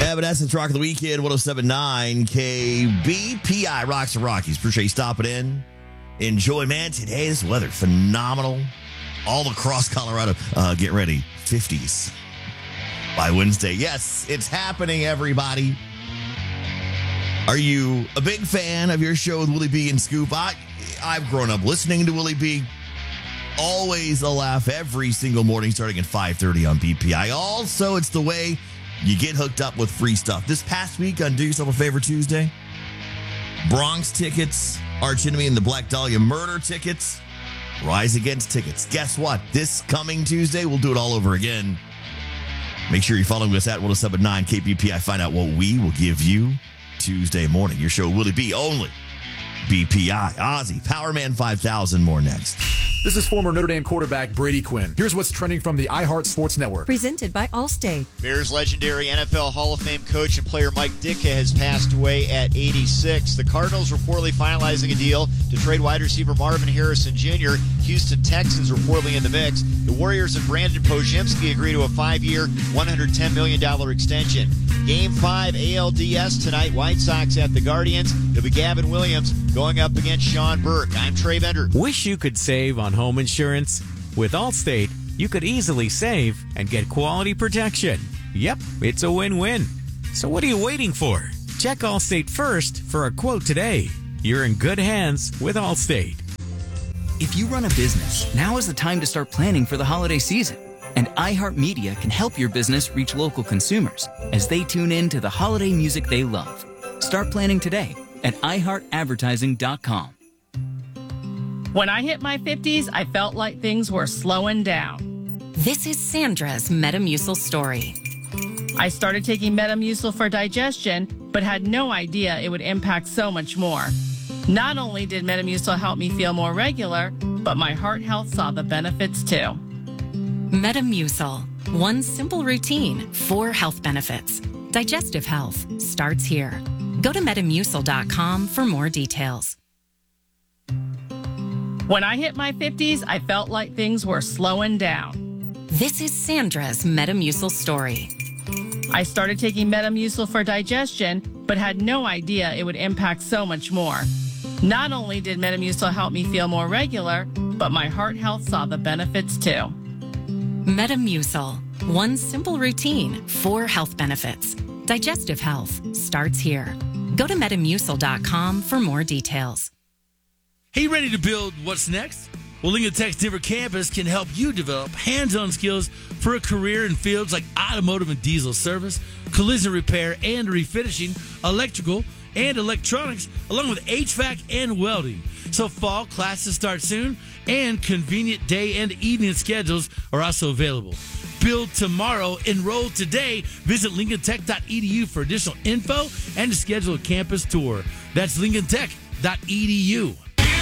Evanescence Rock of the Weekend, 107.9 KBPI Rocks and Rockies. Appreciate you stopping in. Enjoy, man. Today, this weather, phenomenal. All across Colorado. Get ready. 50s by Wednesday. Yes, it's happening, everybody. Are you a big fan of your show with Willie B and Scoop? I've grown up listening to Willie B. Always a laugh every single morning starting at 5:30 on BPI. Also, it's the way you get hooked up with free stuff. This past week on Do Yourself a Favor Tuesday, Bronx tickets, Arch Enemy and the Black Dahlia Murder tickets, Rise Against tickets. Guess what? This coming Tuesday, we'll do it all over again. Make sure you're following us at 107.9 KBPI. Find out what we will give you Tuesday morning. Your show, Willie B, only BPI. Ozzy, Powerman 5000, more next. This is former Notre Dame quarterback Brady Quinn. Here's what's trending from the iHeart Sports Network. Presented by Allstate. Bears legendary NFL Hall of Fame coach and player Mike Ditka has passed away at 86. The Cardinals reportedly finalizing a deal to trade wide receiver Marvin Harrison Jr. Houston Texans reportedly in the mix. The Warriors and Brandon Podziemski agree to a 5-year, $110 million extension. Game 5 ALDS tonight. White Sox at the Guardians. It'll be Gavin Williams going up against Sean Burke. I'm Trey Bender. Wish you could save on home insurance? With Allstate, you could easily save and get quality protection. Yep, it's a win-win. So what are you waiting for? Check Allstate first for a quote today. You're in good hands with Allstate. If you run a business, now is the time to start planning for the holiday season. And iHeartMedia can help your business reach local consumers as they tune in to the holiday music they love. Start planning today at iHeartAdvertising.com. When I hit my 50s, I felt like things were slowing down. This is Sandra's Metamucil story. I started taking Metamucil for digestion, but had no idea it would impact so much more. Not only did Metamucil help me feel more regular, but my heart health saw the benefits too. Metamucil. One simple routine, 4 health benefits. Digestive health starts here. Go to Metamucil.com for more details. When I hit my 50s, I felt like things were slowing down. This is Sandra's Metamucil story. I started taking Metamucil for digestion, but had no idea it would impact so much more. Not only did Metamucil help me feel more regular, but my heart health saw the benefits too. Metamucil. One simple routine, 4 health benefits. Digestive health starts here. Go to Metamucil.com for more details. Hey, ready to build what's next? Well, Lincoln Tech's Denver campus can help you develop hands-on skills for a career in fields like automotive and diesel service, collision repair and refinishing, electrical and electronics, along with HVAC and welding. So fall classes start soon, and convenient day and evening schedules are also available. Build tomorrow. Enroll today. Visit lincolntech.edu for additional info and to schedule a campus tour. That's lincolntech.edu.